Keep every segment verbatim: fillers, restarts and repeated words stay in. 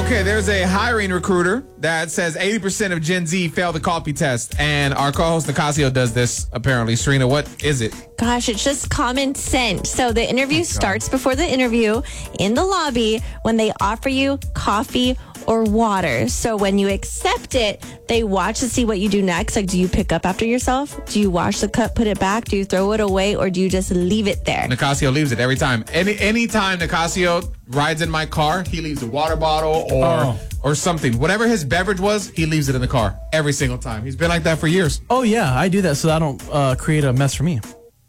Okay, there's a hiring recruiter that says eighty percent of Gen Z fail the coffee test. And our co-host Nicasio does this, apparently. Serena, what is it? Gosh, it's just common sense. So the interview starts before the interview in the lobby when they offer you coffee or water. So when you accept it, they watch to see what you do next. Like, do you pick up after yourself? Do you wash the cup, put it back? Do you throw it away? Or do you just leave it there? Nicasio leaves it every time. Any anytime Nicasio rides in my car, he leaves a water bottle or oh. or something. Whatever his beverage was, he leaves it in the car every single time. He's been like that for years. Oh, yeah. I do that so I don't uh, create a mess for me.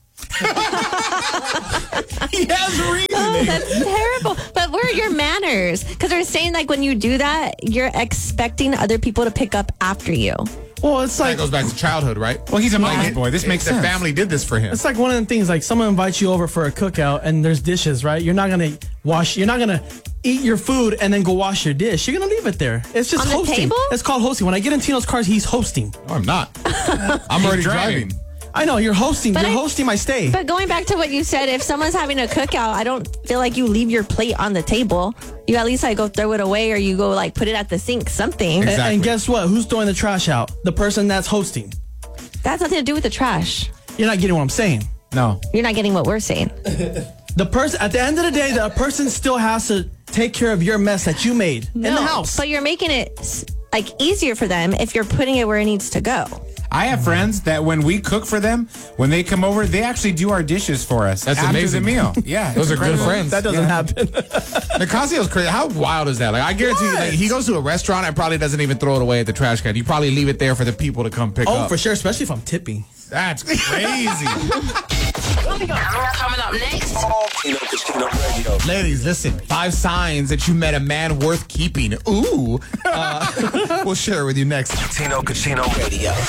He has reasoning. Oh, that's terrible. But where are your manners? Because they're saying, like, when you do that, you're expecting other people to pick up after you. Well, it's like... That goes back to childhood, right? Well, he's a mama's boy. This makes the sense. The family did this for him. It's like one of the things, like, someone invites you over for a cookout and there's dishes, right? You're not going to wash... You're not going to eat your food and then go wash your dish. You're going to leave it there. It's just On the hosting. table? It's called hosting. When I get in Tino's cars, he's hosting. No, I'm not. I'm already driving. driving. I know, you're hosting. But you're I, hosting my stay. But going back to what you said, if someone's having a cookout, I don't feel like you leave your plate on the table. You at least like go throw it away or you go like put it at the sink, something. And, Exactly. and guess what? Who's throwing the trash out? The person that's hosting. That's nothing to do with the trash. You're not getting what I'm saying. No. You're not getting what we're saying. The person, at the end of the day, the person still has to take care of your mess that you made no, in the house. But you're making it like easier for them if you're putting it where it needs to go. I have friends that when we cook for them, when they come over, they actually do our dishes for us That's after amazing. the meal. Yeah, Those are good incredible. friends. That doesn't Yeah. happen. Nicasio's crazy. How wild is that? Like, I guarantee you, like, he goes to a restaurant and probably doesn't even throw it away at the trash can. You probably leave it there for the people to come pick Oh, up. for sure, especially if I'm tipping. That's crazy. Coming up next. Tino Cucino Radio. Ladies, listen. Five signs that you met a man worth keeping. Ooh. Uh, we'll share it with you next. Tino Cucino Radio.